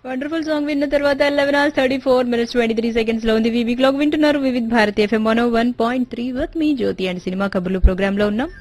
Wonderful song విన్న తర్వాత 11:34 లో ఉంది. వీవీ క్లాక్ వింటున్నారు Vividh Bharati FM 101.3 with me Jyothi and cinema కబుర్లు ప్రోగ్రామ్ లో ఉన్నాం.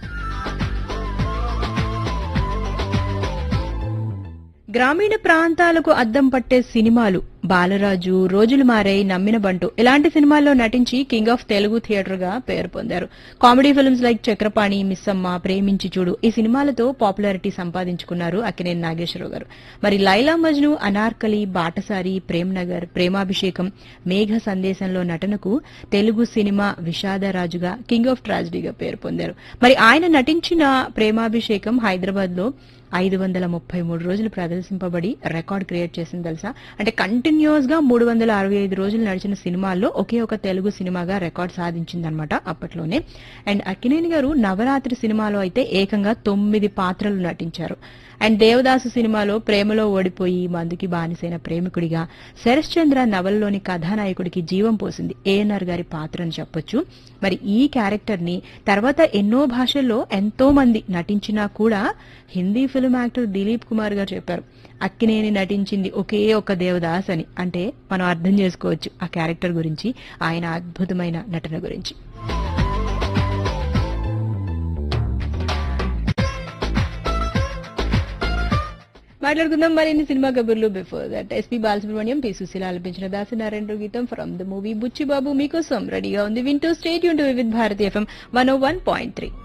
గ్రామీణ ప్రాంతాలకు అద్దం పట్టే సినిమాలు బాలరాజు, రోజులు మారాయి, నమ్మిన బంటు ఇలాంటి సినిమాల్లో నటించి కింగ్ ఆఫ్ తెలుగు థియేటర్ గా పేరు పొందారు. Comedy films like Chakrapani, Missamma, ప్రేమించి చూడు ఈ సినిమాలతో పాపులారిటీ సంపాదించుకున్నారు అక్కినేని నాగేశ్వరరావు గారు. మరి లైలా మజ్ను, అనార్కలి, బాటసారి, ప్రేమ్ నగర్, ప్రేమాభిషేకం, మేఘ సందేశంలో నటనకు తెలుగు సినిమా విషాదరాజుగా, కింగ్ ఆఫ్ ట్రాజడీగా పేరు పొందారు. మరి ఆయన నటించిన ప్రేమాభిషేకం హైదరాబాద్ లో 533 రోజులు ప్రదర్శింపబడి రికార్డ్ క్రియేట్ చేసింది తెలుసా. అంటే కంటిన్యూస్ గా 365 రోజులు నడిచిన సినిమాల్లో ఒకే ఒక తెలుగు సినిమాగా రికార్డ్ సాధించిందనమాట అప్పట్లోనే. అండ్ అక్కినేని గారు నవరాత్రి సినిమాలో అయితే ఏకంగా 9 పాత్రలు నటించారు. అండ్ దేవదాసు సినిమాలో ప్రేమలో ఓడిపోయి మందుకి బానిసైన ప్రేమికుడిగా, శరశ్చంద్ర నవలలోని కథానాయకుడికి జీవం పోసింది ఏఎన్ఆర్ గారి పాత్ర అని చెప్పొచ్చు. మరి ఈ క్యారెక్టర్ ని తర్వాత ఎన్నో భాషల్లో ఎంతో మంది నటించినా కూడా హిందీ ఫిల్మ్ యాక్టర్ దిలీప్ కుమార్ గారు చెప్పారు అక్కినేని నటించింది ఒకే ఒక దేవదాస్ అని. అంటే మనం అర్థం చేసుకోవచ్చు ఆ క్యారెక్టర్ గురించి, ఆయన అద్భుతమైన నటన గురించి. మాట్లాడుకుందాం మరిన్ని సినిమా కబుర్లు. Before that SP Balasubrahmanyam, P Susheela ఆలపించిన దాసనారాయణ గీతం ఫ్రమ్ ద మూవీ బుచ్చిబాబు మీకోసం రెడీగా ఉంది. వింటూ state Yoon to Vividh Bharati FM 101.3.